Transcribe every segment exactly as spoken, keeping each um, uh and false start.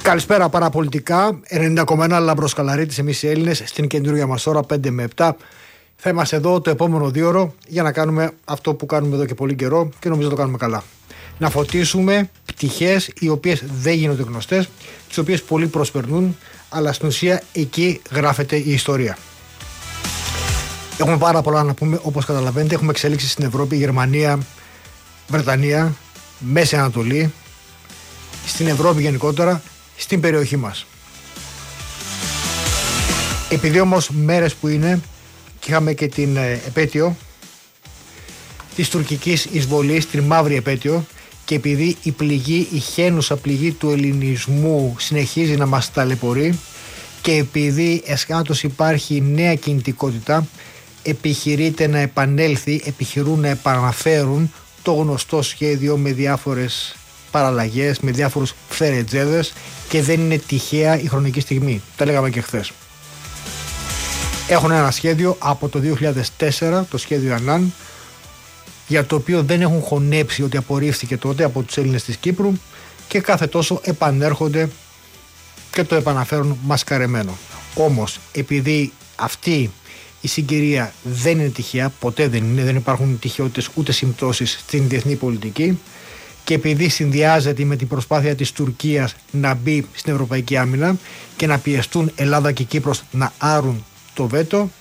Καλησπέρα παραπολιτικά. ενενήντα κόμμα ένα Λάμπρος Καλαρίτης, εμείς οι Έλληνες, στην καινούργια μας ώρα πέντε με επτά. Θα είμαστε εδώ το επόμενο δύο ώρο για να κάνουμε αυτό που κάνουμε εδώ και πολύ καιρό και νομίζω το κάνουμε καλά. Να φωτίσουμε πτυχές οι οποίες δεν γίνονται γνωστές, τις οποίες πολλοί προσπερνούν, αλλά στην ουσία εκεί γράφεται η ιστορία. Έχουμε πάρα πολλά να πούμε, όπως καταλαβαίνετε. Έχουμε εξέλιξεις στην Ευρώπη, Γερμανία, Βρετανία, Μέση Ανατολή, στην Ευρώπη γενικότερα, στην περιοχή μας. Επειδή όμως μέρες που είναι και είχαμε και την επέτειο της τουρκικής εισβολής, την μαύρη επέτειο, και επειδή η πληγή, η χαίνουσα πληγή του ελληνισμού συνεχίζει να μας ταλαιπωρεί και επειδή εσχάτως υπάρχει νέα κινητικότητα, επιχειρείται να επανέλθει, επιχειρούν να επαναφέρουν το γνωστό σχέδιο με διάφορες παραλλαγές, με διάφορους φερετζέδες, και δεν είναι τυχαία η χρονική στιγμή. Τα λέγαμε και χθες. Έχουν ένα σχέδιο από το δύο χιλιάδες τέσσερα, το σχέδιο Ανάν, για το οποίο δεν έχουν χωνέψει ότι απορρίφθηκε τότε από τους Έλληνες της Κύπρου και κάθε τόσο επανέρχονται και το επαναφέρουν μασκαρεμένο. Όμως, επειδή αυτή η συγκυρία δεν είναι τυχαία, ποτέ δεν είναι, δεν υπάρχουν τυχαιότητες ούτε συμπτώσεις στην διεθνή πολιτική, και επειδή συνδυάζεται με την προσπάθεια της Τουρκίας να μπει στην Ευρωπαϊκή Άμυνα και να πιεστούν Ελλάδα και Κύπρος να άρουν το βέτο,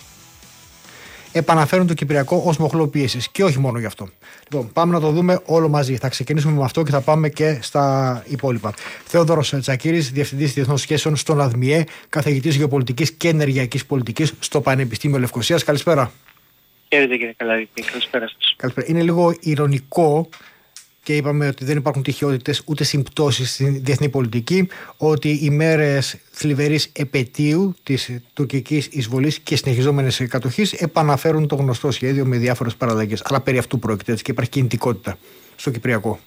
επαναφέρουν το Κυπριακό ως μοχλό πίεσης. Και όχι μόνο γι' αυτό. Λοιπόν, πάμε να το δούμε όλο μαζί. Θα ξεκινήσουμε με αυτό και θα πάμε και στα υπόλοιπα. Θεόδωρος Τσακίρης, Διευθυντής Διεθνών Σχέσεων στον ΑΔΜΙΕ, καθηγητής Γεωπολιτικής και Ενεργειακής Πολιτικής στο Πανεπιστήμιο Λευκωσίας. Καλησπέρα. Χαίρετε κύριε Καλαρίτη, καλησπέρα σας. Καλησπέρα. Είναι λίγο ηρωνικό, και είπαμε ότι δεν υπάρχουν τυχαιότητες ούτε συμπτώσεις στην διεθνή πολιτική, ότι οι μέρες θλιβερής επετείου της τουρκικής εισβολής και συνεχιζόμενης κατοχής επαναφέρουν το γνωστό σχέδιο με διάφορες παραλλαγές. Αλλά περί αυτού πρόκειται, έτσι, και υπάρχει κινητικότητα στο Κυπριακό.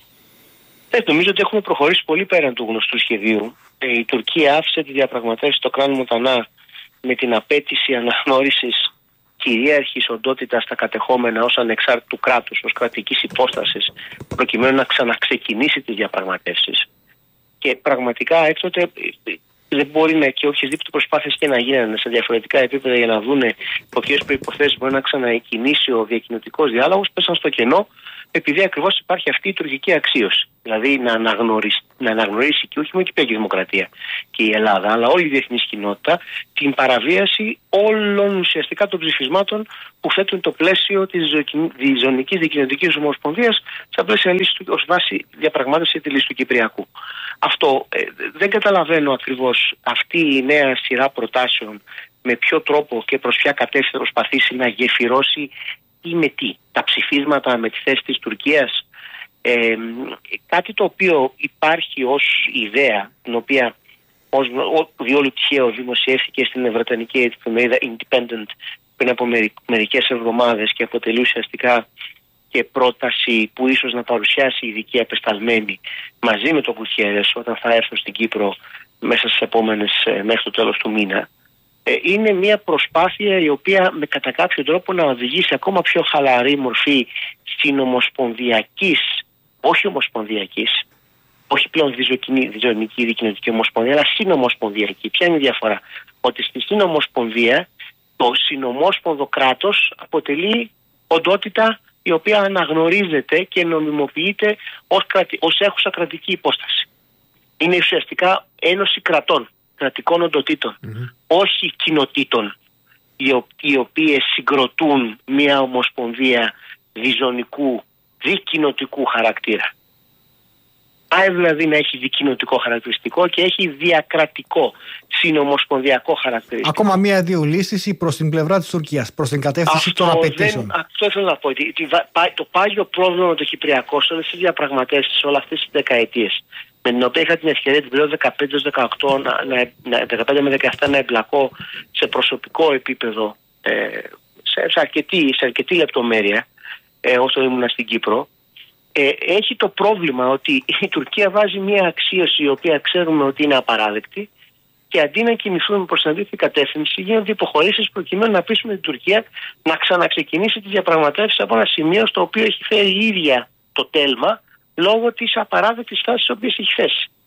Ε, νομίζω ότι έχουμε προχωρήσει πολύ πέραν του γνωστού σχεδίου. Ε, η Τουρκία άφησε τη διαπραγματεύση στο Κράν Μοτανά με την απέτηση αναγνώρισης κυρίαρχης οντότητας στα κατεχόμενα ως ανεξάρτητου κράτους, ως κρατικής υπόστασης, προκειμένου να ξαναξεκινήσει τις διαπραγματεύσεις. Και πραγματικά έκτοτε δεν μπορεί να, και οποιασδήποτε προσπάθειες και να γίνανε σε διαφορετικά επίπεδα για να δούνε από ποιες προϋποθέσεις μπορεί να ξανακινήσει ο διακοινωτικός διάλογος, πέσαν στο κενό, επειδή ακριβώς υπάρχει αυτή η τουρκική αξίωση. Δηλαδή να αναγνωρίσει, να αναγνωρίσει και όχι μόνο η Κυπριακή Δημοκρατία και η Ελλάδα, αλλά όλη η διεθνής κοινότητα, την παραβίαση όλων ουσιαστικά των ψηφισμάτων που θέτουν το πλαίσιο της Διζωνικής Δικοινοτικής Ομοσπονδίας στα πλαίσια λύση του, ως βάση διαπραγμάτευση τη λύση του Κυπριακού. Αυτό ε, δεν καταλαβαίνω ακριβώς αυτή η νέα σειρά προτάσεων με ποιο τρόπο και προς ποια κατεύθυνση προσπαθήσει να γεφυρώσει ή με τι, τα ψηφίσματα με τη θέση της Τουρκίας. Ε, κάτι το οποίο υπάρχει ως ιδέα, την οποία ως διόλου τυχαίο δημοσιεύθηκε στην βρετανική εφημερίδα Independent πριν από μερικές εβδομάδες και αποτελεί ουσιαστικά και πρόταση που ίσως να παρουσιάσει ειδική απεσταλμένη μαζί με τον Κουτιέρες όταν θα έρθουν στην Κύπρο μέσα στις επόμενες, μέχρι το τέλος του μήνα. Είναι μια προσπάθεια η οποία με κατά κάποιο τρόπο να οδηγήσει ακόμα πιο χαλαρή μορφή συνομοσπονδιακής, όχι ομοσπονδιακής, όχι πλέον διζωνική δικοινοτική ομοσπονδία, αλλά συνομοσπονδιακή. Ποια είναι η διαφορά? Ότι στη συνομοσπονδία το συνομόσπονδο κράτος αποτελεί οντότητα η οποία αναγνωρίζεται και νομιμοποιείται ως, κρατη, ως έχουσα κρατική υπόσταση. Είναι ουσιαστικά ένωση κρατών, κρατικών οντοτήτων, mm-hmm. όχι κοινοτήτων, οι οποίες συγκροτούν μια ομοσπονδία διζωνικού, δικοινοτικού χαρακτήρα. Πάει δηλαδή να έχει δικοινοτικό χαρακτηριστικό και έχει διακρατικό, συνομοσπονδιακό χαρακτηριστικό. Ακόμα μία-δύο λύσεις προς την πλευρά της Τουρκίας, προς την κατεύθυνση αυτό των απαιτήσεων. Δεν, αυτό ήθελα να πω. Ότι, το πάγιο πρόβλημα με το Κυπριακό σε όλες τις διαπραγματεύσεις, όλες αυτές τις δεκαετίες, με την οποία είχα την ευκαιρία την περίοδο δεκαπέντε με δεκαοκτώ, να, να, δεκαπέντε με δεκαεπτά να εμπλακώ σε προσωπικό επίπεδο, ε, σε, σε, αρκετή, σε αρκετή λεπτομέρεια, ε, όσο ήμουν στην Κύπρο. Ε, έχει το πρόβλημα ότι η Τουρκία βάζει μια αξίωση η οποία ξέρουμε ότι είναι απαράδεκτη και αντί να κινηθούμε προς την αντίθετη κατεύθυνση γίνονται υποχωρήσεις προκειμένου να πείσουμε την Τουρκία να ξαναξεκινήσει τις διαπραγματεύσεις από ένα σημείο στο οποίο έχει φέρει η ίδια το τέλμα λόγω της απαράδεκτης στάσης της οποίας έχει θέσει.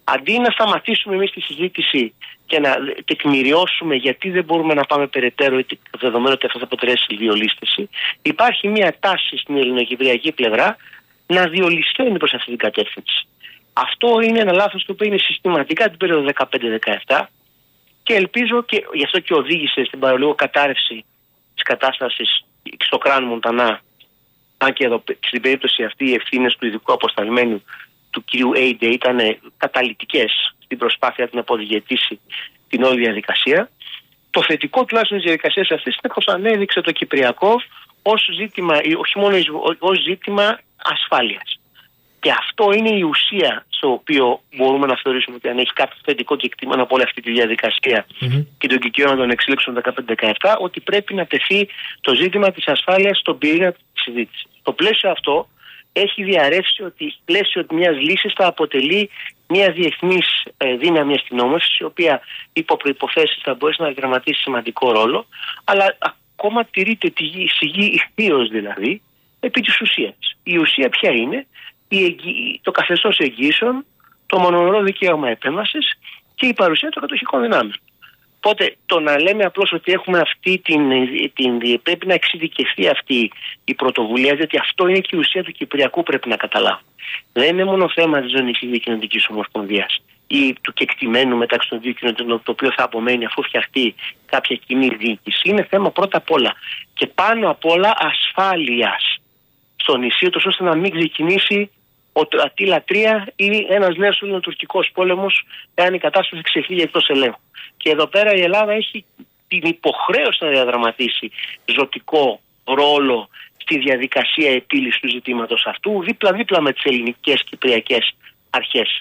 Αντί να σταματήσουμε εμείς τη συζήτηση και να τεκμηριώσουμε γιατί δεν μπορούμε να πάμε περαιτέρω, δεδομένου ότι αυτό θα αποτελέσει διολίσθηση, υπάρχει μια τάση στην ελληνοκυπριακή πλευρά να διολυσταίνει προς αυτή την κατεύθυνση. Αυτό είναι ένα λάθος το οποίο είναι συστηματικά την περίοδο δεκαπέντε δεκαεπτά και ελπίζω, και γι' αυτό και οδήγησε στην παρολίγο κατάρρευση της κατάστασης στο Κράν Μοντανά, αν και εδώ στην περίπτωση αυτή οι ευθύνες του ειδικού αποσταλμένου του κυρίου Έιντε ήταν καταλυτικές στην προσπάθεια του να αποδιαιτήσει την όλη διαδικασία. Το θετικό τουλάχιστον της διαδικασίας αυτής είναι πως ανέδειξε το Κυπριακό ως ζήτημα, όχι μόνο ως ζήτημα ασφάλειας. Και αυτό είναι η ουσία στο οποίο μπορούμε να θεωρήσουμε ότι αν έχει κάποιο θετικό κεκτημένο από όλη αυτή τη διαδικασία mm-hmm. και τον κικαιώνα των εξελίξεων δεκαπέντε δεκαεπτά, ότι πρέπει να τεθεί το ζήτημα της ασφάλειας στον πυρήνα της συζήτησης. Το πλαίσιο αυτό έχει διαρρεύσει ότι πλαίσιο μιας λύσης θα αποτελεί μια διεθνής ε, δύναμη αστυνόμευσης, η οποία υπό προϋποθέσεις θα μπορέσει να δραματίσει σημαντικό ρόλο, αλλά ακόμα τηρείται τη σιγή ηχθείως δηλαδή επί της ουσίας. Η ουσία ποια είναι? Η, το καθεστώς εγγύσεων, το μονομερό δικαίωμα επέμβασης και η παρουσία των κατοχικών δυνάμεων. Οπότε το να λέμε απλώς ότι έχουμε αυτή την, την, πρέπει να εξειδικευτεί αυτή η πρωτοβουλία, διότι αυτό είναι και η ουσία του Κυπριακού, πρέπει να καταλάβουμε. Δεν είναι μόνο θέμα της Ζωνικής Δικοινοτικής Ομοσπονδίας ή του κεκτημένου μεταξύ των δύο κοινοτήτων, το οποίο θα απομένει αφού φτιαχτεί κάποια κοινή διοίκηση. Είναι θέμα πρώτα απ' όλα και πάνω απ' όλα ασφάλειας στο νησί, ώστε να μην ξεκινήσει ο Αττήλα τρία ή ένας νέος ελληνοτουρκικός πόλεμος, εάν η κατάσταση ξεφύγει εκτός ελέγχου. Και εδώ πέρα η Ελλάδα έχει την υποχρέωση να διαδραματίσει ζωτικό ρόλο στη διαδικασία επίλυσης του ζητήματος αυτού, δίπλα-δίπλα με τις ελληνικές κυπριακές αρχές.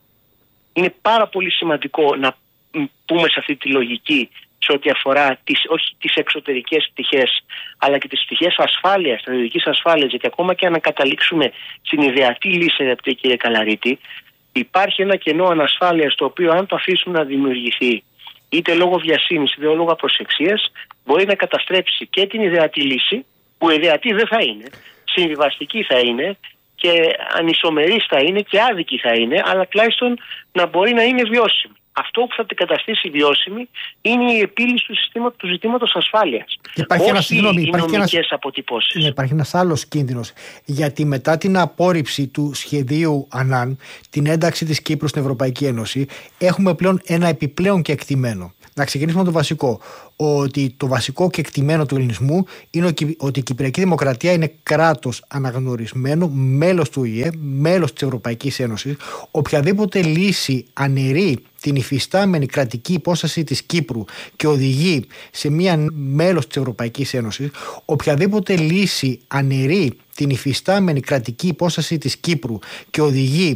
Είναι πάρα πολύ σημαντικό να πούμε σε αυτή τη λογική σε ό,τι αφορά τις, όχι τις εξωτερικές πτυχές, αλλά και τις πτυχές ασφάλειας, στρατιωτικής ασφάλειας, γιατί ακόμα και αν καταλήξουμε στην ιδεατή λύση, αγαπητέ κύριε Καλαρίτη, υπάρχει ένα κενό ανασφάλειας, το οποίο αν το αφήσουμε να δημιουργηθεί, είτε λόγω βιασύνης είτε λόγω απροσεξίας, μπορεί να καταστρέψει και την ιδεατή λύση, που ιδεατή δεν θα είναι, συμβιβαστική θα είναι και ανισομερής θα είναι και άδικη θα είναι, αλλά τουλάχιστον να μπορεί να είναι βιώσιμη. Αυτό που θα την καταστήσει βιώσιμη είναι η επίλυση του, συστήμα, του ζητήματος ασφάλειας. Υπάρχει ένας, συγγνώμη, οι υπάρχει νομικές ένας, αποτυπώσεις. Υπάρχει ένας άλλος κίνδυνος. Γιατί μετά την απόρριψη του σχεδίου Ανάν, την ένταξη της Κύπρου στην Ευρωπαϊκή Ένωση, έχουμε πλέον ένα επιπλέον κεκτημένο. Να ξεκινήσουμε με το βασικό. Ότι το βασικό κεκτημένο του ελληνισμού είναι ότι η Κυπριακή Δημοκρατία είναι κράτος αναγνωρισμένο, μέλος του Ο Η Ε, μέλος της Ευρωπαϊκής Ένωσης. Οποιαδήποτε λύση αναιρεί την υφιστάμενη κρατική υπόσταση της Κύπρου και οδηγεί σε μία μέλος της Ευρωπαϊκής Ένωσης, οποιαδήποτε λύση αναιρεί την υφιστάμενη κρατική υπόσταση της Κύπρου και οδηγεί